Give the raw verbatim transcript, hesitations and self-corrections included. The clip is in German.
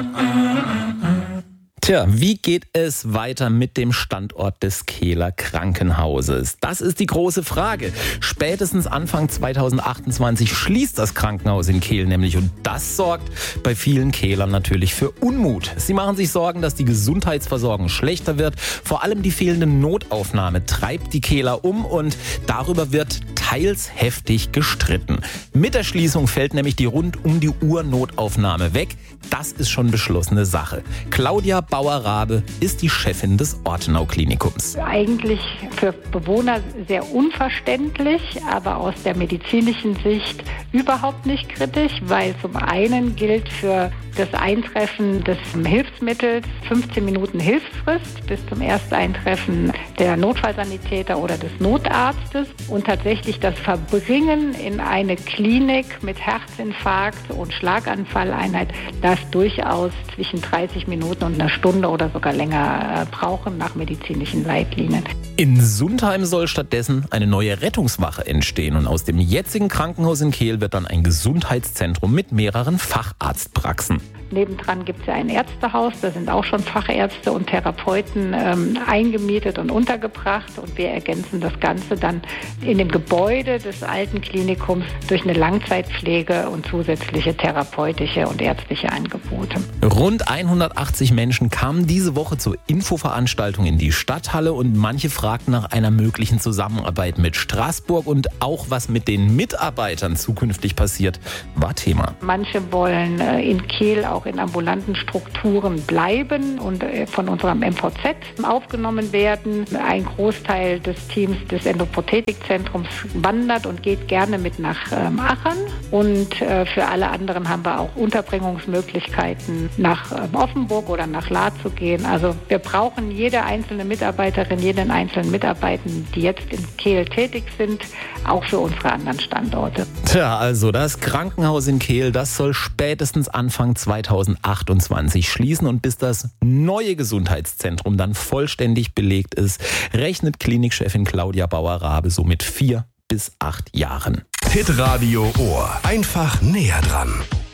Tja, wie geht es weiter mit dem Standort des Kehler Krankenhauses? Das ist die große Frage. Spätestens Anfang zweitausendachtundzwanzig schließt das Krankenhaus in Kehl nämlich und das sorgt bei vielen Kehlern natürlich für Unmut. Sie machen sich Sorgen, dass die Gesundheitsversorgung schlechter wird. Vor allem die fehlende Notaufnahme treibt die Kehler um und darüber wird teils heftig gestritten. Mit der Schließung fällt nämlich die rund um die Uhr Notaufnahme weg. Das ist schon beschlossene Sache. Claudia Bauer-Rabe ist die Chefin des Ortenau-Klinikums. Eigentlich für Bewohner sehr unverständlich, aber aus der medizinischen Sicht überhaupt nicht kritisch, weil zum einen gilt für das Eintreffen des Hilfsmittels fünfzehn Minuten Hilfsfrist bis zum Ersteintreffen der Notfallsanitäter oder des Notarztes und tatsächlich das Verbringen in eine Klinik mit Herzinfarkt und Schlaganfalleinheit, das durchaus zwischen dreißig Minuten und einer Stunde oder sogar länger brauchen nach medizinischen Leitlinien. In Sundheim soll stattdessen eine neue Rettungswache entstehen und aus dem jetzigen Krankenhaus in Kehl wird dann ein Gesundheitszentrum mit mehreren Facharztpraxen. Nebendran gibt es ja ein Ärztehaus, da sind auch schon Fachärzte und Therapeuten ähm, eingemietet und untergebracht und wir ergänzen das Ganze dann in dem Gebäude des alten Klinikums durch eine Langzeitpflege und zusätzliche therapeutische und ärztliche Angebote. Rund hundertachtzig Menschen kamen diese Woche zur Infoveranstaltung in die Stadthalle und manche fragten nach einer möglichen Zusammenarbeit mit Straßburg und auch was mit den Mitarbeitern zukünftig passiert, war Thema. Manche wollen äh, in Kehl auch in ambulanten Strukturen bleiben und von unserem M V Z aufgenommen werden. Ein Großteil des Teams des Endoprothetikzentrums wandert und geht gerne mit nach ähm, Aachen. Und äh, für alle anderen haben wir auch Unterbringungsmöglichkeiten, nach ähm, Offenburg oder nach Laath zu gehen. Also wir brauchen jede einzelne Mitarbeiterin, jeden einzelnen Mitarbeitenden, die jetzt in Kehl tätig sind, auch für unsere anderen Standorte. Tja, also das Krankenhaus in Kehl, das soll spätestens Anfang zweitausendachtundzwanzig schließen und bis das neue Gesundheitszentrum dann vollständig belegt ist, rechnet Klinikchefin Claudia Bauer-Rabe so mit vier bis acht Jahren. Hitradio Ohr. Einfach näher dran.